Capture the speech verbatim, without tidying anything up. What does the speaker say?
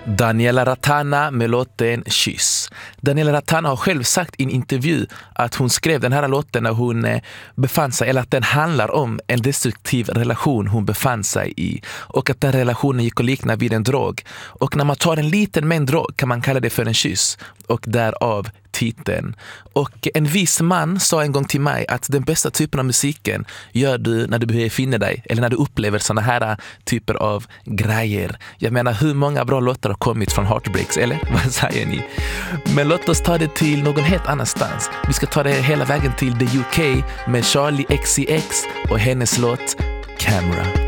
Daniela Ratana med låten Kyss. Daniela Ratana har själv sagt i en intervju att hon skrev den här låten när hon eh, befann sig, eller att den handlar om en destruktiv relation hon befann sig i, och att den relationen gick att likna vid en drog. Och när man tar en liten mängd drog kan man kalla det för en kyss, och därav titeln. Och en vis man sa en gång till mig att den bästa typen av musiken gör du när du behöver finna dig, eller när du upplever såna här typer av grejer. Jag menar, hur många bra låtar har kommit från Heartbreaks, eller vad säger ni? Men låt oss ta det till någon helt annanstans. Vi ska ta det hela vägen till the U K med Charlie X C X och hennes låt Camera.